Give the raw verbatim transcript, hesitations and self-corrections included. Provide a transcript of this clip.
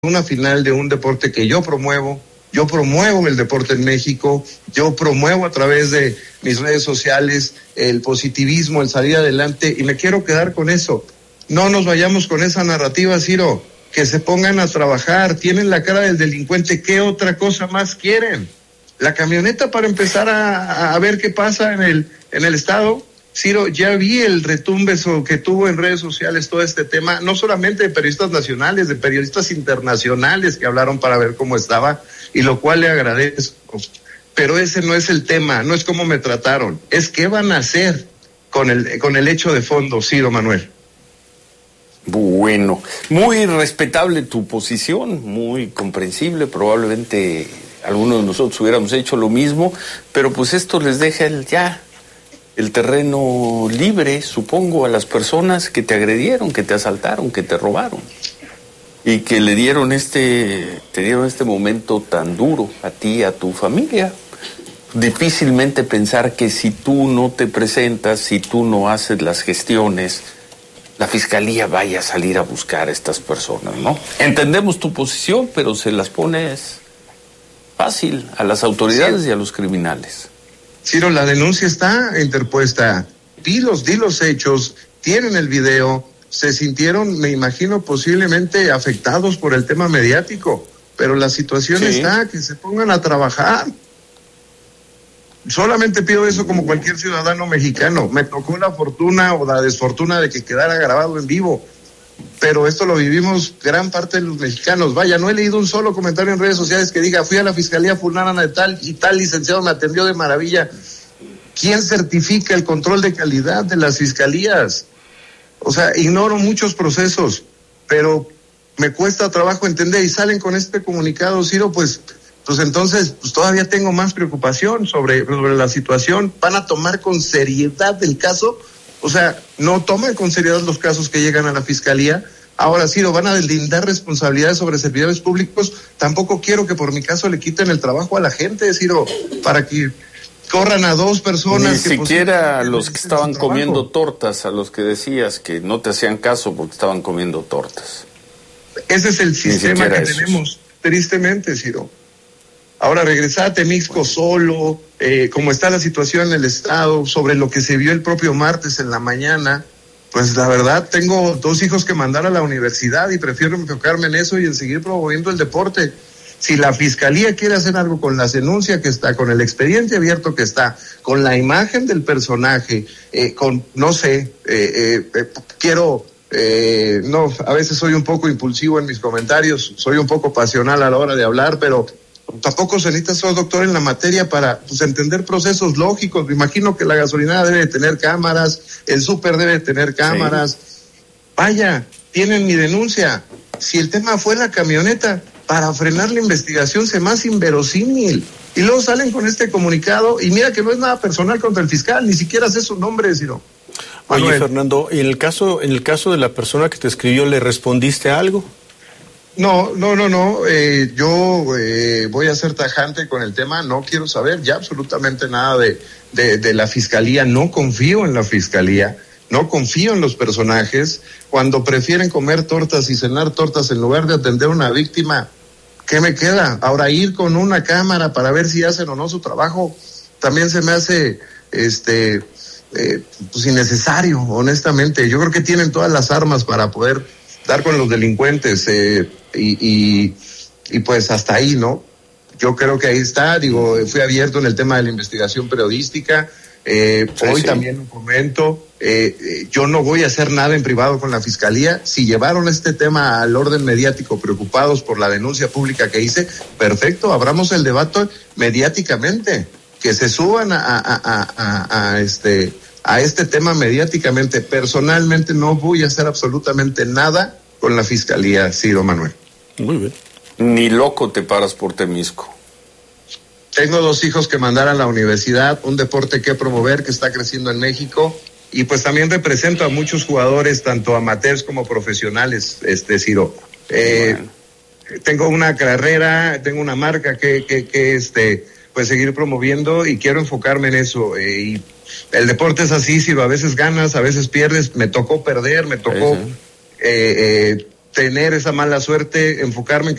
una final de un deporte que yo promuevo. Yo promuevo el deporte en México, yo promuevo a través de mis redes sociales el positivismo, el salir adelante, y me quiero quedar con eso. No nos vayamos con esa narrativa, Ciro, que se pongan a trabajar, tienen la cara del delincuente, ¿qué otra cosa más quieren? La camioneta para empezar a, a ver qué pasa en el, en el estado. Ciro, ya vi el retumbe que tuvo en redes sociales todo este tema, no solamente de periodistas nacionales, de periodistas internacionales que hablaron para ver cómo estaba, y lo cual le agradezco. Pero ese no es el tema, no es cómo me trataron, es qué van a hacer con el, con el hecho de fondo, Ciro Manuel. Bueno, muy respetable tu posición, muy comprensible, probablemente algunos de nosotros hubiéramos hecho lo mismo, pero pues esto les deja el ya... el terreno libre, supongo, a las personas que te agredieron, que te asaltaron, que te robaron y que le dieron este, te dieron este momento tan duro a ti, a tu familia. Difícilmente pensar que si tú no te presentas, si tú no haces las gestiones, la fiscalía vaya a salir a buscar a estas personas, ¿no? Entendemos tu posición, pero se las pones fácil a las autoridades sí. y a los criminales. Ciro, la denuncia está interpuesta. Di los, di los hechos, tienen el video, se sintieron, me imagino, posiblemente afectados por el tema mediático, pero la situación sí. está, que se pongan a trabajar. Solamente pido eso como cualquier ciudadano mexicano. Me tocó la fortuna o la desfortuna de que quedara grabado en vivo, pero esto lo vivimos gran parte de los mexicanos. Vaya, no he leído un solo comentario en redes sociales que diga, fui a la fiscalía fulana de tal y tal licenciado me atendió de maravilla. ¿Quién certifica el control de calidad de las fiscalías? O sea, ignoro muchos procesos, pero me cuesta trabajo entender, y salen con este comunicado, Ciro, pues, pues entonces pues todavía tengo más preocupación sobre, sobre la situación. ¿Van a tomar con seriedad el caso? O sea, no toman con seriedad los casos que llegan a la fiscalía. Ahora sí, lo van a deslindar responsabilidades sobre servidores públicos. Tampoco quiero que por mi caso le quiten el trabajo a la gente, Ciro, para que corran a dos personas. Ni que siquiera a los que estaban comiendo tortas, a los que decías que no te hacían caso porque estaban comiendo tortas. Ese es el sistema que esos. tenemos, tristemente, Ciro. Ahora, regresar a Temixco solo, eh, como está la situación en el estado, sobre lo que se vio el propio martes en la mañana, pues la verdad, tengo dos hijos que mandar a la universidad y prefiero enfocarme en eso y en seguir promoviendo el deporte. Si la fiscalía quiere hacer algo con la denuncia que está, con el expediente abierto que está, con la imagen del personaje, eh, con, no sé, eh, eh, eh, quiero... Eh, no, a veces soy un poco impulsivo en mis comentarios, soy un poco pasional a la hora de hablar, pero... tampoco se necesita ser doctor en la materia para pues, entender procesos lógicos. Me imagino que la gasolinera debe de tener cámaras, el súper debe de tener cámaras. Sí. Vaya, tienen mi denuncia. Si el tema fue la camioneta, para frenar la investigación se me hace inverosímil. Y luego salen con este comunicado, y mira que no es nada personal contra el fiscal, ni siquiera sé su nombre, sino. Oye, Manuel. Fernando, en el caso, en el caso de la persona que te escribió, ¿le respondiste algo? No, no, no, no, eh, yo eh, voy a ser tajante con el tema, no quiero saber ya absolutamente nada de, de, de la fiscalía, no confío en la fiscalía, no confío en los personajes. Cuando prefieren comer tortas y cenar tortas en lugar de atender a una víctima, ¿qué me queda? Ahora ir con una cámara para ver si hacen o no su trabajo, también se me hace, este, eh, pues innecesario, honestamente. Yo creo que tienen todas las armas para poder dar con los delincuentes, eh, y, y, y pues hasta ahí, ¿no? Yo creo que ahí está, digo, fui abierto en el tema de la investigación periodística, eh, sí, hoy sí. también lo comento, eh, eh, yo no voy a hacer nada en privado con la fiscalía. Si llevaron este tema al orden mediático preocupados por la denuncia pública que hice, perfecto, abramos el debate mediáticamente, que se suban a, a, a, a, a este... a este tema mediáticamente. Personalmente no voy a hacer absolutamente nada con la fiscalía, Ciro Manuel. Muy bien. Ni loco te paras por Temisco. Tengo dos hijos que mandar a la universidad, un deporte que promover que está creciendo en México, y pues también represento a muchos jugadores, tanto amateurs como profesionales, este Ciro. Eh, bueno. Tengo una carrera, tengo una marca que, que, que este, pues seguir promoviendo, y quiero enfocarme en eso, eh, y el deporte es así, Ciro, a veces ganas, a veces pierdes. Me tocó perder, me tocó sí, sí. Eh, eh, tener esa mala suerte, enfocarme en